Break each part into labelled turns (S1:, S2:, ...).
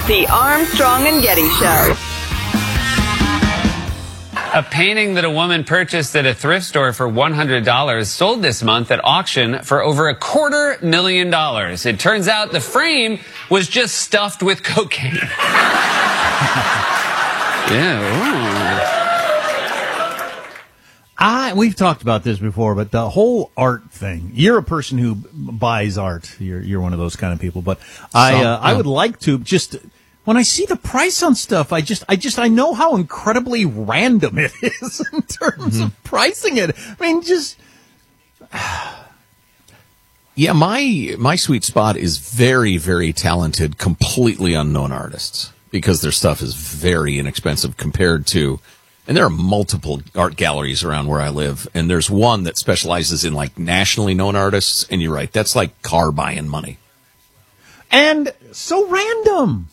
S1: The Armstrong and Getty Show.
S2: A painting that a woman purchased at a thrift store for $100 sold this month at auction for over $250,000. It turns out the frame was just stuffed with cocaine.
S3: We've talked about this before, but the whole art thing. You're a person who buys art. You're one of those kind of people. But I would like to just. When I see the price on stuff, I know how incredibly random it is in terms of pricing it. I mean, just
S4: yeah. My sweet spot is very, very talented, completely unknown artists because their stuff is very inexpensive compared to. And there are multiple art galleries around where I live, and there's one that specializes in like nationally known artists. And you're right, that's like car buying money,
S3: and so random.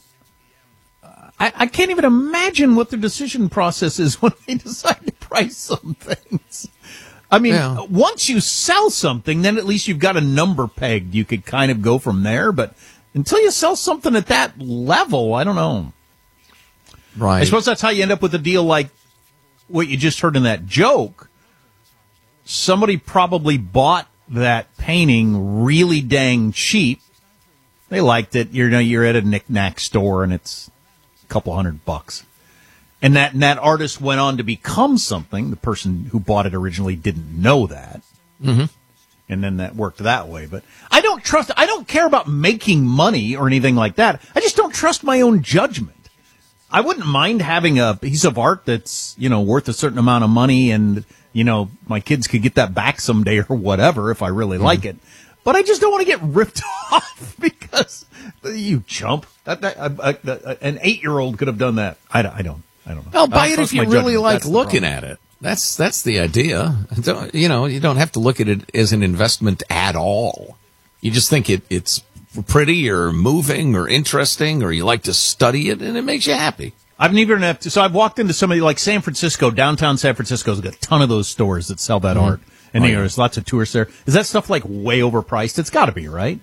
S3: I can't even imagine what their decision process is when they decide to price some things. I mean, once you sell something, then at least you've got a number pegged. You could kind of go from there. But until you sell something at that level, I don't know.
S4: Right.
S3: I suppose that's how you end up with a deal like what you just heard in that joke. Somebody probably bought that painting really dang cheap. They liked it. You're at a knick-knack store and it's couple $100, and that artist went on to become something. The person who bought it originally didn't know that, and then that worked that way. But I don't care about making money or anything like that. I just don't trust my own judgment. I wouldn't mind having a piece of art that's worth a certain amount of money, and my kids could get that back someday or whatever if I really like it. But I just don't want to get ripped off because you chump. An 8-year-old could have done that. I don't know.
S4: Well, buy it if you really like looking at it. That's the idea. You don't have to look at it as an investment at all. You just think it's pretty or moving or interesting, or you like to study it, and it makes you happy.
S3: I've walked into somebody like San Francisco, downtown San Francisco's got a ton of those stores that sell that art. And there's lots of tourists there. Is that stuff like way overpriced? It's got to be, right?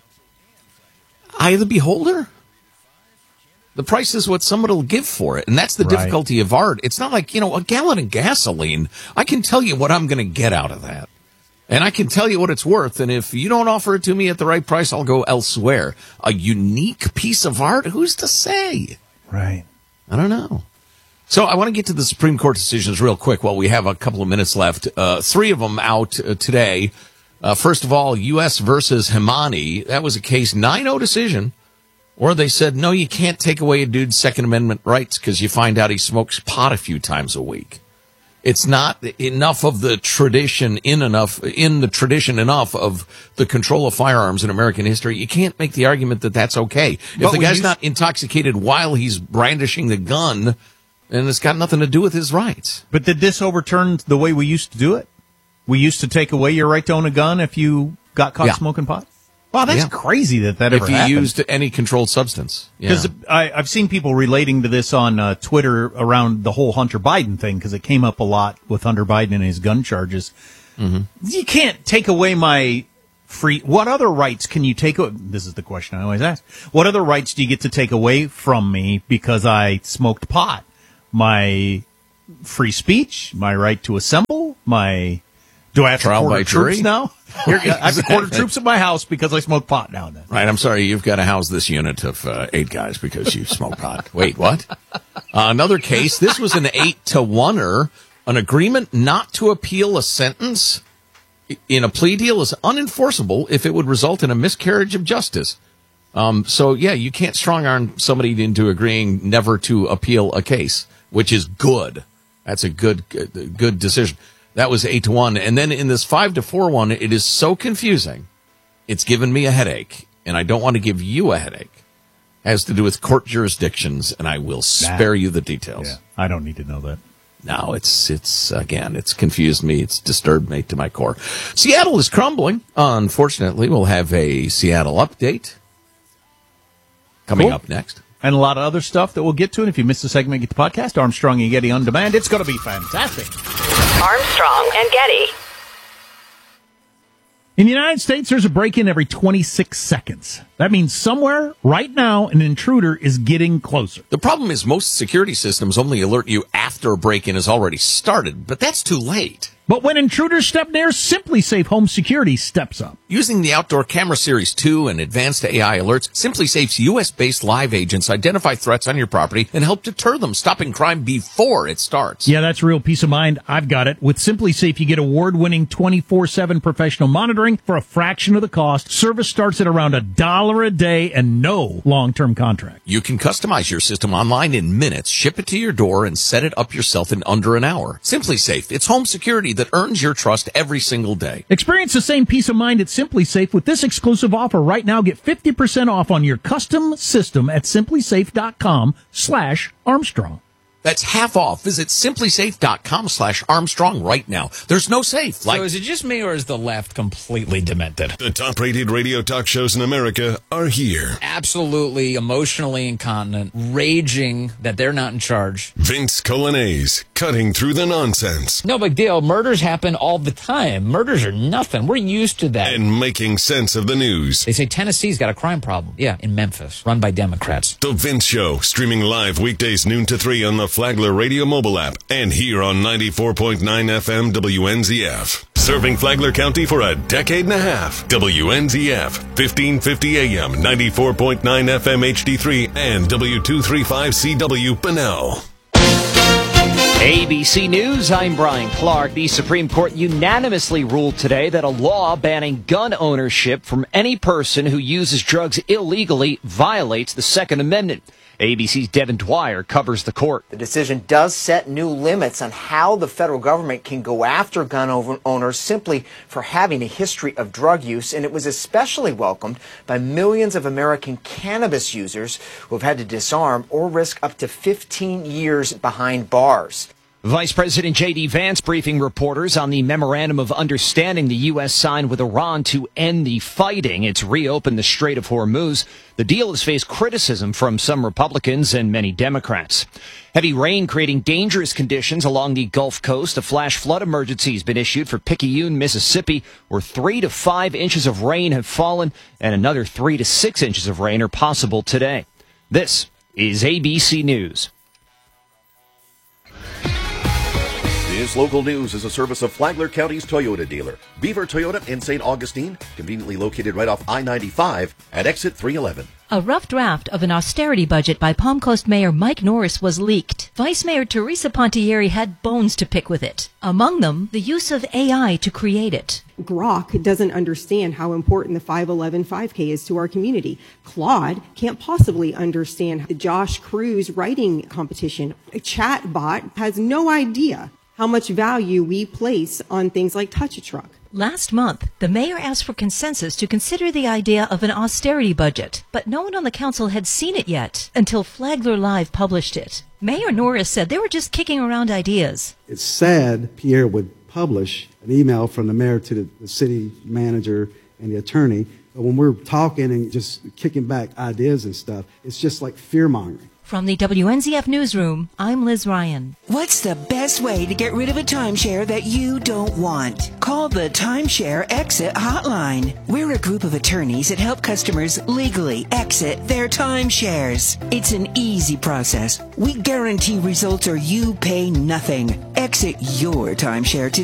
S4: Eye of the beholder. The price is what somebody will give for it, and that's the difficulty of art. It's not like, a gallon of gasoline. I can tell you what I'm going to get out of that, and I can tell you what it's worth, and if you don't offer it to me at the right price, I'll go elsewhere. A unique piece of art? Who's to say?
S3: Right.
S4: I don't know. So I want to get to the Supreme Court decisions real quick while we have a couple of minutes left. 3 of them out today. First of all, U.S. versus Himani. That was a case 9-0 decision. Or they said, no, you can't take away a dude's Second Amendment rights because you find out he smokes pot a few times a week. It's not enough of the tradition enough of the control of firearms in American history. You can't make the argument that that's okay. If the guy's not intoxicated while he's brandishing the gun, and it's got nothing to do with his rights.
S3: But did this overturn the way we used to do it? We used to take away your right to own a gun if you got caught smoking pot? Wow, that's crazy that ever happened.
S4: If you used any controlled substance.
S3: Because I've seen people relating to this on Twitter around the whole Hunter Biden thing, because it came up a lot with Hunter Biden and his gun charges. You can't take away my free... What other rights can you take... This is the question I always ask. What other rights do you get to take away from me because I smoked pot? My free speech, my right to assemble, do I have to quarter troops now? I have to quarter troops at my house because I smoke pot now and then.
S4: Right, I'm sorry, you've got to house this unit of 8 guys because you smoke pot. Wait, what? Another case, this was an 8-1-er. An agreement not to appeal a sentence in a plea deal is unenforceable if it would result in a miscarriage of justice. You can't strong-arm somebody into agreeing never to appeal a case, which is good. That's a good decision. That was 8-1. And then in this 5-4 one, it is so confusing. It's given me a headache, and I don't want to give you a headache. It has to do with court jurisdictions, and I will spare you the details.
S3: Yeah, I don't need to know that.
S4: No, it's confused me. It's disturbed me to my core. Seattle is crumbling. Unfortunately, we'll have a Seattle update coming up next.
S3: And a lot of other stuff that we'll get to. And if you missed the segment, get the podcast, Armstrong and Getty On Demand. It's going to be fantastic.
S1: Armstrong and Getty.
S3: In the United States, there's a break-in every 26 seconds. That means somewhere, right now, an intruder is getting closer.
S4: The problem is most security systems only alert you after a break-in has already started, but that's too late.
S3: But when intruders step near, SimpliSafe Home Security steps up.
S4: Using the Outdoor Camera Series 2 and advanced AI alerts, SimpliSafe's U.S.-based live agents identify threats on your property and help deter them, stopping crime before it starts.
S3: Yeah, that's real peace of mind. I've got it. With SimpliSafe, you get award-winning 24/7 professional monitoring for a fraction of the cost. Service starts at around $1 a day and no long-term contract.
S4: You can customize your system online in minutes, ship it to your door, and set it up yourself in under an hour. SimpliSafe, it's home security that earns your trust every single day.
S3: Experience the same peace of mind at SimpliSafe with this exclusive offer right now. Get 50% off on your custom system at simplisafe.com/Armstrong.
S4: That's half off. Visit simplisafe.com/Armstrong right now. There's no safe.
S5: So is it just me, or is the left completely demented?
S6: The top-rated radio talk shows in America are here.
S5: Absolutely emotionally incontinent, raging that they're not in charge.
S6: Vince Colanese, cutting through the nonsense.
S5: No big deal. Murders happen all the time. Murders are nothing. We're used to that.
S6: And making sense of the news.
S5: They say Tennessee's got a crime problem. Yeah, in Memphis, run by Democrats.
S6: The Vince Show, streaming live weekdays noon to 3 on the Flagler Radio mobile app and here on 94.9 FM WNZF. Serving Flagler County for a decade and a half. WNZF, 1550 AM, 94.9 FM HD3 and W235CW Bunnell.
S7: ABC News, I'm Brian Clark. The Supreme Court unanimously ruled today that a law banning gun ownership from any person who uses drugs illegally violates the Second Amendment. ABC's Devin Dwyer covers the court.
S8: The decision does set new limits on how the federal government can go after gun owners simply for having a history of drug use, and it was especially welcomed by millions of American cannabis users who have had to disarm or risk up to 15 years behind bars.
S7: Vice President J.D. Vance briefing reporters on the memorandum of understanding the U.S. signed with Iran to end the fighting. It's reopened the Strait of Hormuz. The deal has faced criticism from some Republicans and many Democrats. Heavy rain creating dangerous conditions along the Gulf Coast. A flash flood emergency has been issued for Picayune, Mississippi, where 3 to 5 inches of rain have fallen and another 3 to 6 inches of rain are possible today. This is ABC News.
S9: This local news is a service of Flagler County's Toyota dealer, Beaver Toyota in St. Augustine, conveniently located right off I-95 at exit 311.
S10: A rough draft of an austerity budget by Palm Coast Mayor Mike Norris was leaked. Vice Mayor Teresa Pontieri had bones to pick with it. Among them, the use of AI to create it.
S11: Grok doesn't understand how important the 511 5K is to our community. Claude can't possibly understand the Josh Cruz writing competition. A chat bot has no idea how much value we place on things like Touch a Truck.
S10: Last month, the mayor asked for consensus to consider the idea of an austerity budget, but no one on the council had seen it yet until Flagler Live published it. Mayor Norris said they were just kicking around ideas.
S12: It's sad Pierre would publish an email from the mayor to the city manager and the attorney, but when we're talking and just kicking back ideas and stuff, it's just like fear-mongering.
S10: From the WNZF Newsroom, I'm Liz Ryan.
S13: What's the best way to get rid of a timeshare that you don't want? Call the Timeshare Exit Hotline. We're a group of attorneys that help customers legally exit their timeshares. It's an easy process. We guarantee results or you pay nothing. Exit your timeshare today.